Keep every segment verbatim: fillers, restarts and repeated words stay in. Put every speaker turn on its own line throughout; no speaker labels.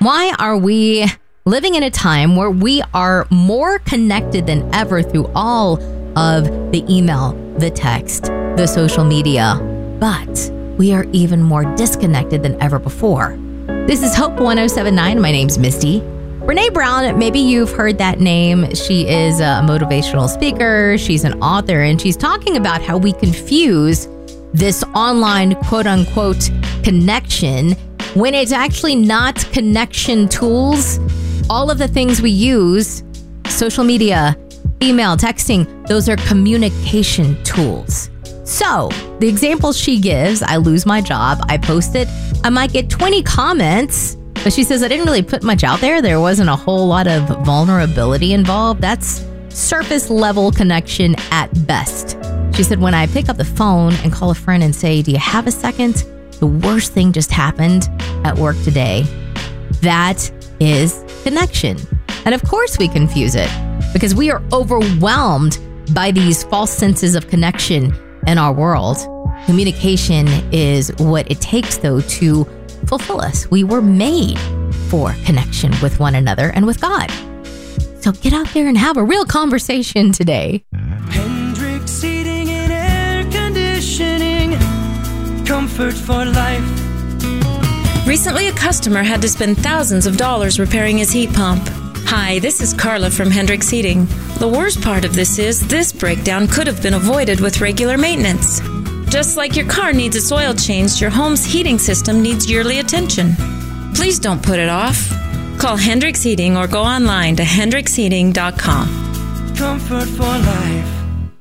Why are we living in a time where we are more connected than ever through all of the email, the text, the social media, but we are even more disconnected than ever before? This is Hope one oh seven point nine. My name's Misty. Brene Brown, maybe you've heard that name. She is a motivational speaker. She's an author, and she's talking about how we confuse this online quote-unquote connection when it's actually not connection tools. All of the things we use, social media, email, texting, those are communication tools. So the example she gives, I lose my job, I post it, I might get twenty comments, but she says I didn't really put much out there. There wasn't a whole lot of vulnerability involved. That's surface level connection at best. She said, when I pick up the phone and call a friend and say, do you have a second? The worst thing just happened at work today. That is connection. And of course we confuse it because we are overwhelmed by these false senses of connection in our world. Communication is what it takes, though, to fulfill us. We were made for connection with one another and with God. So get out there and have a real conversation today.
Hendrix Heating and Air Conditioning, comfort for life.
Recently, a customer had to spend thousands of dollars repairing his heat pump. Hi, this is Carla from Hendrix Heating. The worst part of this is this breakdown could have been avoided with regular maintenance. Just like your car needs its oil changed, your home's heating system needs yearly attention. Please don't put it off. Call Hendrix Heating or go online to hendrix heating dot com.
Comfort for life.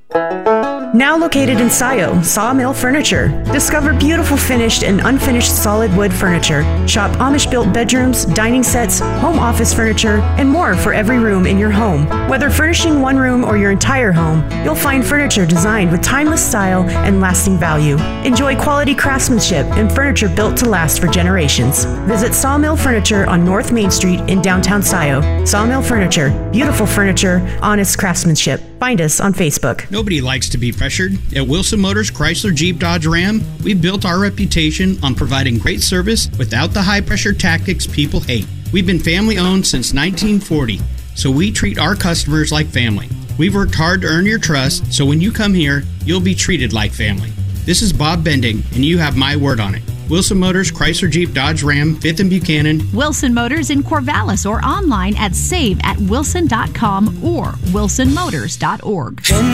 Now located in Sayo, Sawmill Furniture. Discover beautiful finished and unfinished solid wood furniture. Shop Amish-built bedrooms, dining sets, home office furniture, and more for every room in your home. Whether furnishing one room or your entire home, you'll find furniture designed with timeless style and lasting value. Enjoy quality craftsmanship and furniture built to last for generations. Visit Sawmill Furniture on North Main Street in downtown Sayo. Sawmill Furniture. Beautiful furniture, honest craftsmanship. Find us on Facebook.
Nobody likes to be pressured. At Wilson Motors Chrysler Jeep Dodge Ram, we've built our reputation on providing great service without the high-pressure tactics people hate. We've been family-owned since nineteen forty, so we treat our customers like family. We've worked hard to earn your trust, so when you come here, you'll be treated like family. This is Bob Bending, and you have my word on it. Wilson Motors Chrysler Jeep Dodge Ram, fifth and Buchanan.
Wilson Motors in Corvallis or online at save at wilson dot com or wilson motors dot org.